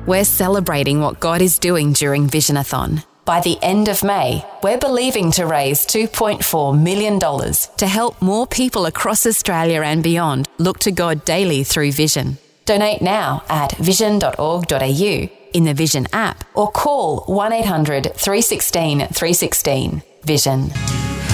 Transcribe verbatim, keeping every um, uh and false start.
We're celebrating what God is doing during Visionathon. By the end of May, we're believing to raise two point four million dollars to help more people across Australia and beyond look to God daily through Vision. Donate now at vision dot org dot a u, in the Vision app, or call one eight hundred three one six three one six. Vision.